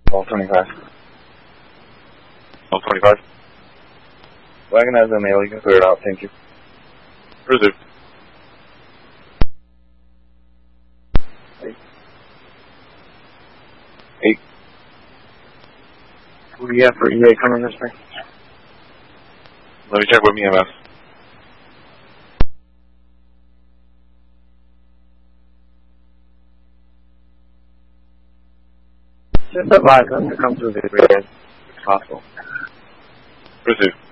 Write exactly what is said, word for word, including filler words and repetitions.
twelve twenty-five. twelve twenty-five. Wagon has a mail, you can clear it out, thank you. Resume. Eight. Eight. Who do you have for E A coming this way? Let me check with E M S. Just advise them to come through the area as possible. Resume.